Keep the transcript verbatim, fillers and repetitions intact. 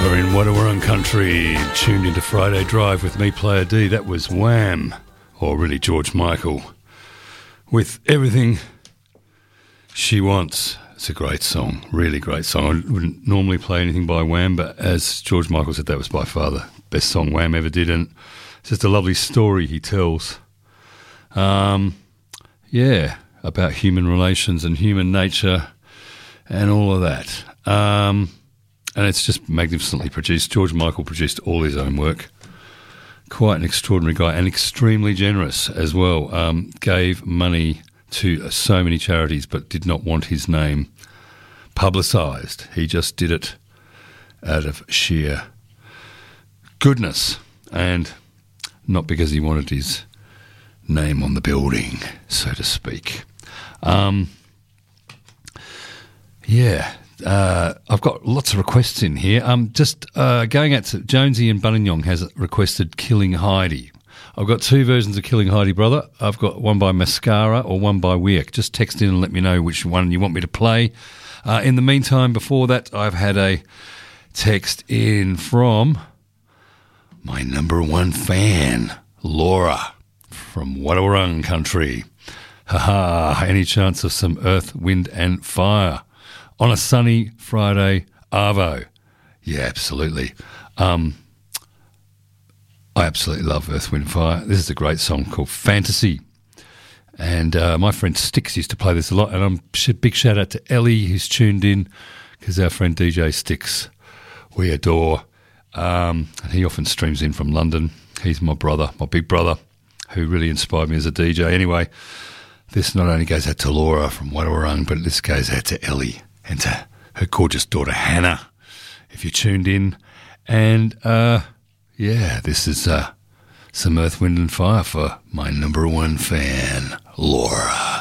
You're in Wadawurrung Country, tuned into Friday Drive with me, Player D. That was Wham, or really George Michael, with Everything She Wants. It's a great song, really great song. I wouldn't normally play anything by Wham, but as George Michael said, that was by far the best song Wham ever did, and it's just a lovely story he tells. Um, yeah, about human relations and human nature and all of that. Um... And it's just magnificently produced. George Michael produced all his own work. Quite an extraordinary guy and extremely generous as well. Um, gave money to so many charities but did not want his name publicised. He just did it out of sheer goodness and not because he wanted his name on the building, so to speak. Um, yeah. Uh, I've got lots of requests in here. Um, just uh, going out to Jonesy in Buninyong has requested Killing Heidi. I've got two versions of Killing Heidi, brother. I've got one by Mascara or one by Weirk. Just text in and let me know which one you want me to play. Uh, in the meantime, before that, I've had a text in from my number one fan, Laura, from Wadawurrung Country. Ha-ha, any chance of some Earth, Wind and Fire on a sunny Friday arvo? Yeah, absolutely. Um, I absolutely love Earth, Wind, Fire. This is a great song called Fantasy. And uh, my friend Sticks used to play this a lot. And I'm sh- big shout out to Ellie who's tuned in, because our friend D J Sticks, we adore. Um, and he often streams in from London. He's my brother, my big brother, who really inspired me as a D J. Anyway, this not only goes out to Laura from Wadawurrung, but this goes out to Ellie and to her gorgeous daughter Hannah, if you tuned in. And uh, yeah, this is uh, some Earth, Wind and Fire for my number one fan, Laura.